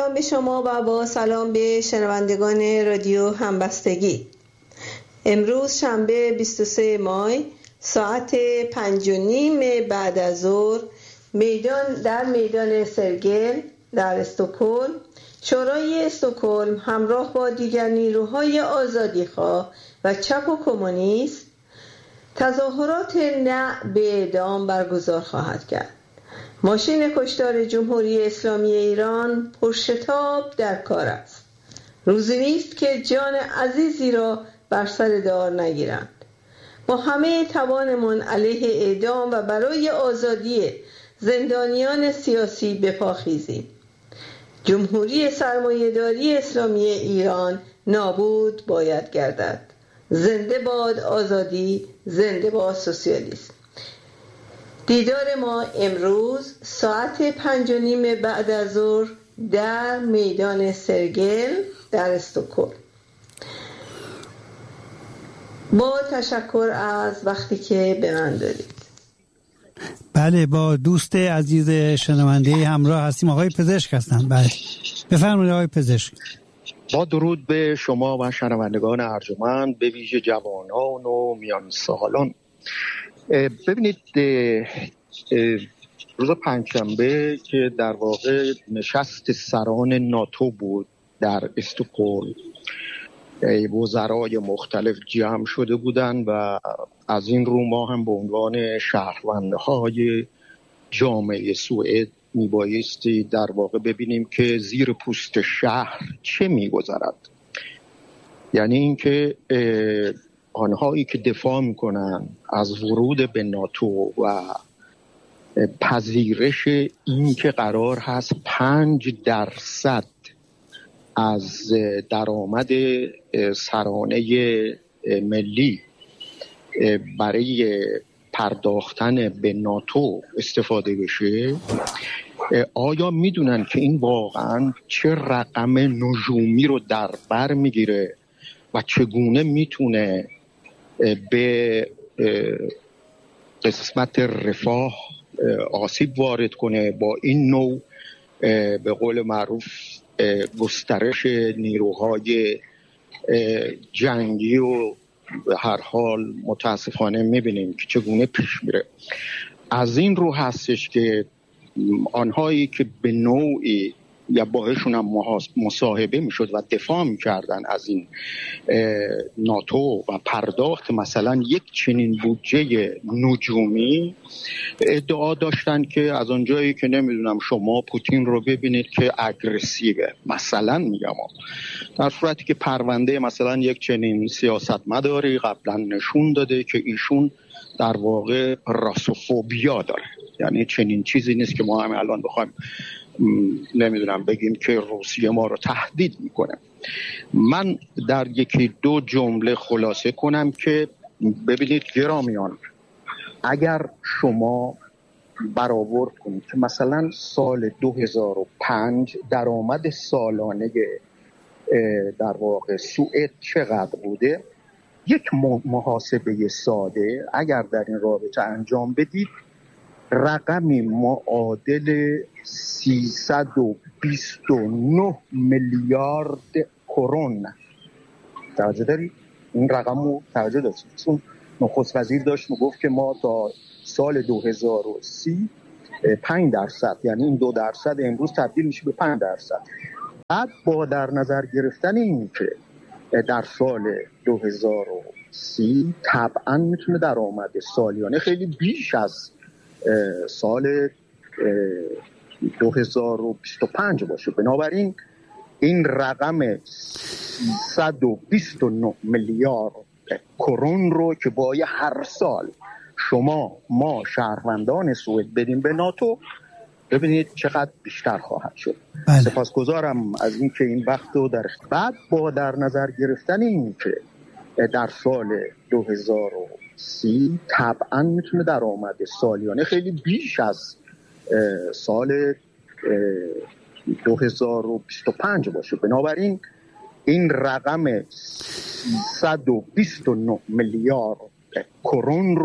سلام به شما و با سلام به شنوندگان رادیو همبستگی. امروز شنبه 23 مای ساعت 5:30 بعد از ظهر در میدان سرگل در استکهلم، شورای استکهلم همراه با دیگر نیروهای آزادیخواه و چپ و کمونیست تظاهرات نه به اعدام برگزار خواهد کرد. ماشین کشتار جمهوری اسلامی ایران پرشتاب در کار است. روزی نیست که جان عزیزی را بر سر دار نگیرند. با همه توانمان علیه اعدام و برای آزادی زندانیان سیاسی به پا خیزیم. جمهوری سرمایه‌داری اسلامی ایران نابود باید گردد. زنده باد آزادی، زنده باد سوسیالیسم. دیدار ما امروز ساعت 5:30 بعد از ظهر در میدان سرگل در استکهلم. با تشکر از وقتی که به من دادید. بله، با دوست عزیز شنونده همراه هستیم، آقای پزشک هستن. بله بفرمایید آقای پزشک. با درود به شما و شنوندگان ارجمند، به ویژه جوانان و میان سالان. ببینید، روز پنجشنبه که در واقع نشست سران ناتو بود در استکهلم، وزرای مختلف جمع شده بودند و از این رو ما هم به عنوان شهروندهای جامعه سوئد میبایستی در واقع ببینیم که زیر پوست شهر چه میگذرد. یعنی اینکه آنهایی که دفاع میکنن از ورود به ناتو و پذیرش این که قرار هست 5% از درآمد سرانه ملی برای پرداختن به ناتو استفاده بشه، آیا میدونن که این واقعا چه رقم نجومی رو در بر میگیره و چگونه میتونه به قسمت رفاه آسیب وارد کنه با این نوع به قول معروف گسترش نیروهای جنگی و به هر حال متاسفانه میبینیم که چگونه پیش میره. از این رو هستش که آنهایی که به نوعی یا باهاشون هم مصاحبه میشد و دفاع میکردن از این ناتو و پرداخت مثلا یک چنین بودجه نجومی، ادعا داشتن که از اونجایی که نمیدونم شما پوتین رو ببینید که اگریسیوه مثلا، میگم در صورتی که پرونده مثلا یک چنین سیاستمداری قبلا نشون داده که ایشون در واقع راسوفوبیا داره. یعنی چنین چیزی نیست که ما هم الان بخوایم نمیدونم بگیم که روسیه ما رو تهدید میکنه. من در یکی دو جمله خلاصه کنم که ببینید گرامیان، اگر شما برآورد کنید که مثلا سال 2005 درآمد سالانه در واقع سوئد چقدر بوده، یک محاسبه ساده اگر در این رابطه انجام بدید، رقمی معادل 329 میلیارد کرون. توجه دارید؟ این رقم رو توجه داشتید؟ چون نخست وزیر داشت میگفت که ما تا سال 2030 5%، یعنی این 2% امروز تبدیل میشه به 5%. بعد با در نظر گرفتن این که در سال 2030 طبعا میتونه درآمد سالیانه خیلی بیش از سال 2025 باشه، بنابراین این رقم 329 میلیارد کرون رو که باید هر سال ما شهروندان سوئد بدیم به ناتو، ببینید چقدر بیشتر خواهد شد. سپاسگزارم از این که این وقت رو بعد با در نظر گرفتن این که در سال 2030 طبعا میتونه درآمد سالیانه خیلی بیش از سال 2025 باشه، بنابراین این رقم 329 میلیارد کرون رو